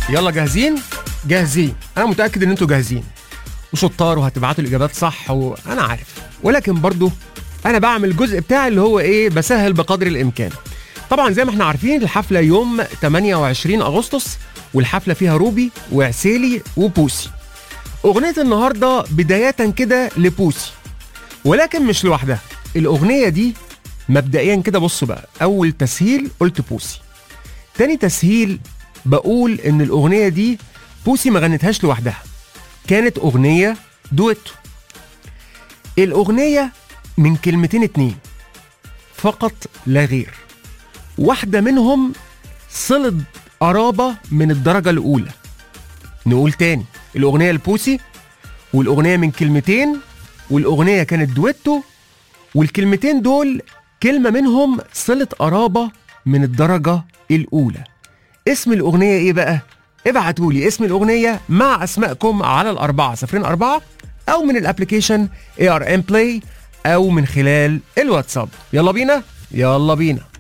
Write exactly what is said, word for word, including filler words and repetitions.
يلا جاهزين؟ جاهزين. انا متاكد ان انتوا جاهزين وشطار وهتبعتوا الاجابات صح، وانا عارف، ولكن برضو انا بعمل الجزء بتاعي اللي هو ايه، بسهل بقدر الامكان. طبعا زي ما احنا عارفين الحفله يوم ثمانية وعشرين أغسطس، والحفله فيها روبي وعسيلي وبوسي. اغنيه النهارده بدايه كده لبوسي، ولكن مش لوحدها. الاغنيه دي مبدئيا كده، بصوا بقى، اول تسهيل قلت بوسي، تاني تسهيل بقول ان الاغنيه دي بوسي ما غنتهاش لوحدها، كانت اغنيه دويتو. الاغنيه من كلمتين اتنين فقط لا غير، واحده منهم صلة قرابه من الدرجه الاولى. نقول تاني، الاغنيه لبوسي، والاغنيه من كلمتين، والاغنيه كانت دويتو، والكلمتين دول كلمه منهم صلة قرابه من الدرجه الاولى. اسم الاغنيه ايه بقى؟ ابعتولي اسم الاغنيه مع اسمائكم على الاربعه صفرين اربعه، او من الابليكيشن اي ار ام بلاي، او من خلال الواتساب. يلا بينا يلا بينا.